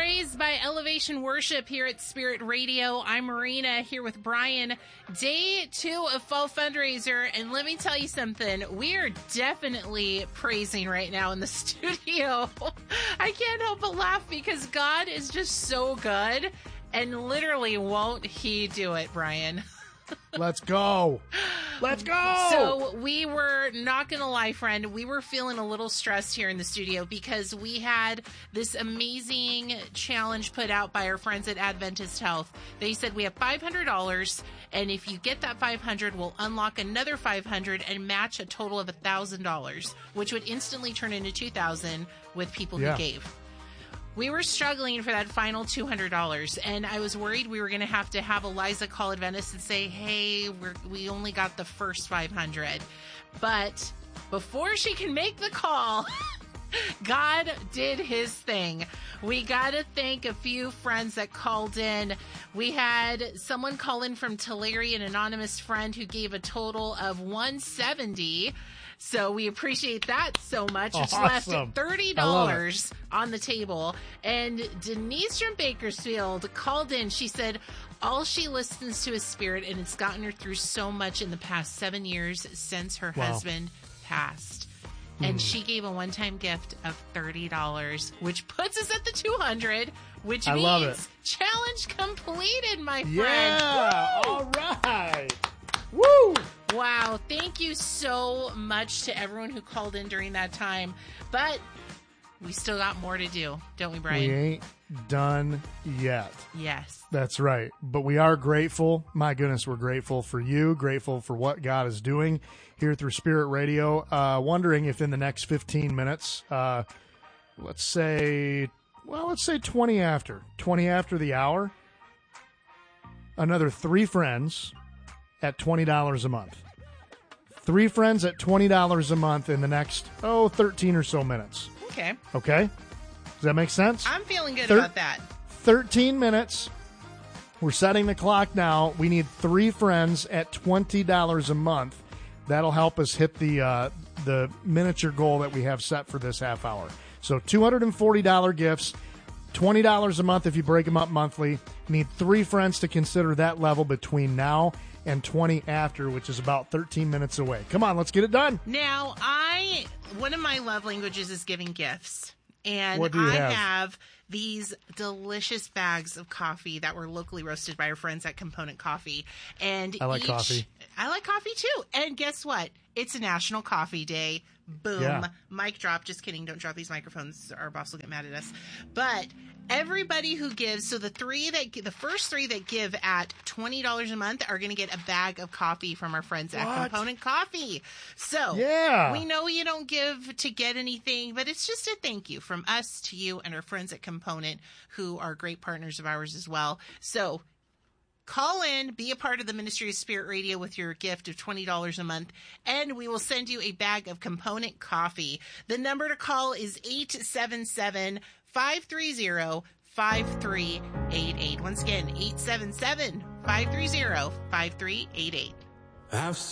Praise by Elevation Worship here at Spirit Radio. I'm Marina here with Brian. Day 2 of Fall Fundraiser, and let me tell you something. We are definitely praising right now in the studio. I can't help but laugh because God is just so good, and literally won't he do it, Brian? Let's go. Let's go. So we were, not going to lie, friend, we were feeling a little stressed here in the studio because we had this amazing challenge put out by our friends at Adventist Health. They said we have $500, and if you get that $500, we'll unlock another $500 and match a total of $1,000, which would instantly turn into $2,000 with people who gave. We were struggling for that final $200, and I was worried we were going to have Eliza call Adventist and say, hey, we only got the first $500. But before she can make the call, God did his thing. We got to thank a few friends that called in. We had someone call in from Tulare, an anonymous friend who gave a total of $170. So we appreciate that so much. Which left $30 on the table. And Denise from Bakersfield called in. She said all she listens to is Spirit, and it's gotten her through so much in the past 7 years since her husband passed. And she gave a one-time gift of $30, which puts us at the $200, which means challenge completed, my friend. Yeah, all right. Woo! Wow, thank you so much to everyone who called in during that time. But we still got more to do, don't we, Brian? We ain't done yet. Yes. That's right. But we are grateful. My goodness, we're grateful for you, grateful for what God is doing here through Spirit Radio. Wondering if in the next 15 minutes, let's say 20 after the hour, another 3 friends at $20 a month. 3 friends at $20 a month in the next, 13 or so minutes. Okay. Okay? Does that make sense? I'm feeling good about that. 13 minutes. We're setting the clock now. We need 3 friends at $20 a month. That'll help us hit the miniature goal that we have set for this half hour. So $240 gifts, $20 a month if you break them up monthly. Need 3 friends to consider that level between now and 20 after, which is about 13 minutes away. Come on, let's get it done. Now, one of my love languages is giving gifts. And what do you have these delicious bags of coffee that were locally roasted by our friends at Component Coffee. And I like coffee. I like coffee too. And guess what? It's National Coffee Day. Boom. Yeah. Mic drop. Just kidding. Don't drop these microphones. Our boss will get mad at us. But everybody who gives, so the first 3 that give at $20 a month are going to get a bag of coffee from our friends at Component Coffee. So we know you don't give to get anything, but it's just a thank you from us to you and our friends at Component, who are great partners of ours as well. So call in, be a part of the Ministry of Spirit Radio with your gift of $20 a month, and we will send you a bag of Component Coffee. The number to call is 877-530-5388. Once again, 877-530-5388.